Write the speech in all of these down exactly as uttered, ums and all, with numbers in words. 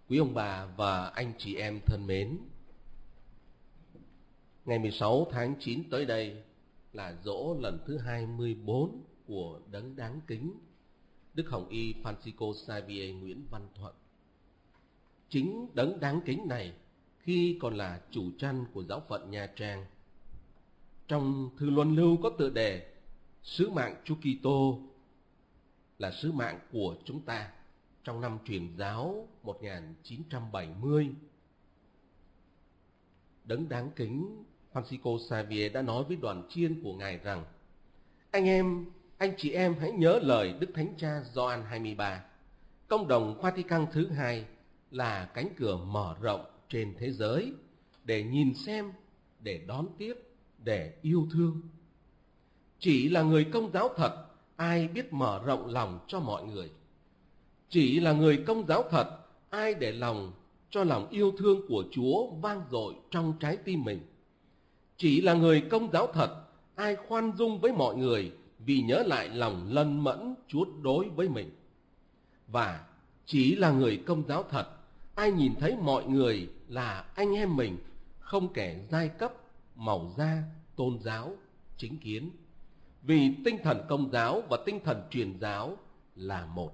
Quý ông bà và anh chị em thân mến, ngày mười sáu tháng chín tới đây là giỗ lần thứ hai mươi bốn của Đấng Đáng Kính Đức Hồng Y Francisco Xavier Nguyễn Văn Thuận. Chính Đấng Đáng Kính này khi còn là chủ chăn của giáo phận Nha Trang, trong thư luân lưu có tựa đề Sứ mạng Chúa Kitô là sứ mạng của chúng ta trong năm truyền giáo một nghìn chín trăm bảy mươi. Đấng Đáng Kính Francisco Xavier đã nói với đoàn chiên của Ngài rằng: Anh em, anh chị em hãy nhớ lời Đức Thánh Cha Gioan hai mươi ba. Công đồng Vatican thứ hai là cánh cửa mở rộng trên thế giới để nhìn xem, để đón tiếp, để yêu thương. Chỉ là người Công giáo thật ai biết mở rộng lòng cho mọi người. Chỉ là người Công giáo thật ai để lòng cho lòng yêu thương của Chúa vang dội trong trái tim mình. Chỉ là người Công giáo thật ai khoan dung với mọi người vì nhớ lại lòng lân mẫn Chúa đối với mình. Và chỉ là người Công giáo thật ai nhìn thấy mọi người là anh em mình, không kể giai cấp, màu da, tôn giáo, chính kiến. Vì tinh thần Công giáo và tinh thần truyền giáo là một.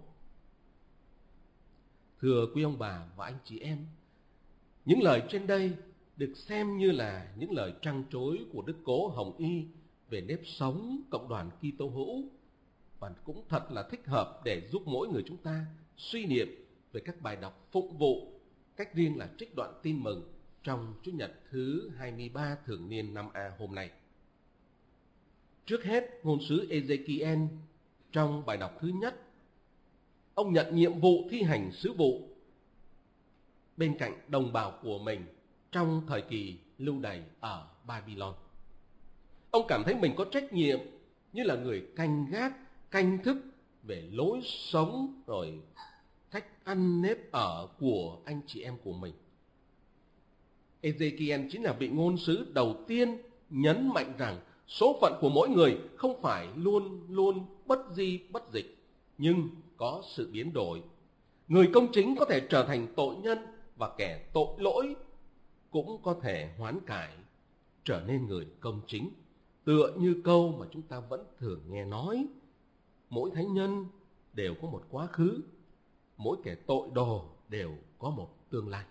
Thưa quý ông bà và anh chị em, những lời trên đây được xem như là những lời trăn trối của Đức Cố Hồng Y về nếp sống cộng đoàn Kitô hữu, và cũng thật là thích hợp để giúp mỗi người chúng ta suy niệm về các bài đọc phụng vụ, cách riêng là trích đoạn tin mừng trong Chủ nhật thứ hai mươi ba thường niên năm A hôm nay. Trước hết, ngôn sứ Ezekiel trong bài đọc thứ nhất, ông nhận nhiệm vụ thi hành sứ vụ bên cạnh đồng bào của mình trong thời kỳ lưu đày ở Babylon. Ông cảm thấy mình có trách nhiệm như là người canh gác, canh thức về lối sống rồi cách ăn nếp ở của anh chị em của mình. Ezekiel chính là vị ngôn sứ đầu tiên nhấn mạnh rằng số phận của mỗi người không phải luôn luôn bất di bất dịch, nhưng có sự biến đổi. Người công chính có thể trở thành tội nhân, và kẻ tội lỗi cũng có thể hoán cải trở nên người công chính. Tựa như câu mà chúng ta vẫn thường nghe nói: mỗi thánh nhân đều có một quá khứ, mỗi kẻ tội đồ đều có một tương lai.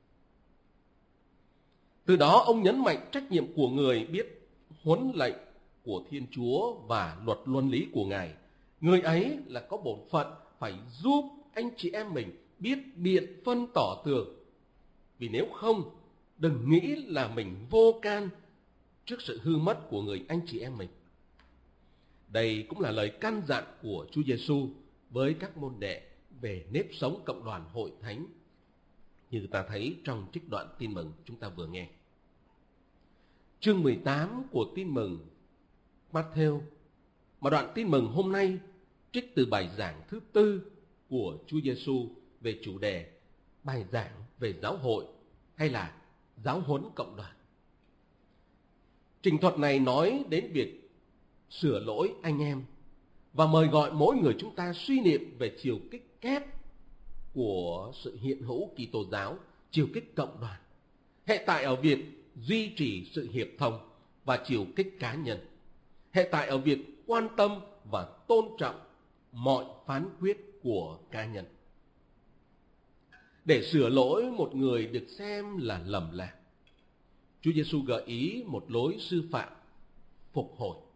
Từ đó ông nhấn mạnh trách nhiệm của người biết huấn lệnh của Thiên Chúa và luật luân lý của Ngài. Người ấy là có bổn phận phải giúp anh chị em mình biết biện phân tỏ tường. Vì nếu không, đừng nghĩ là mình vô can trước sự hư mất của người anh chị em mình. Đây cũng là lời căn dặn của Chúa Giêsu với các môn đệ về nếp sống cộng đoàn hội thánh, như ta thấy trong trích đoạn tin mừng chúng ta vừa nghe. Chương mười tám của tin mừng Matthew, mà đoạn tin mừng hôm nay trích từ bài giảng thứ tư của Chúa Giêsu về chủ đề bài giảng về giáo hội hay là giáo huấn cộng đoàn. Trình thuật này nói đến việc sửa lỗi anh em và mời gọi mỗi người chúng ta suy niệm về chiều kích kép của sự hiện hữu Kitô giáo, chiều kích cộng đoàn, hệ tại ở việc duy trì sự hiệp thông, và chiều kích cá nhân, hệ tại ở việc quan tâm và tôn trọng mọi phán quyết của cá nhân. Để sửa lỗi một người được xem là lầm lạc, Chúa Giêsu gợi ý một lối sư phạm phục hồi.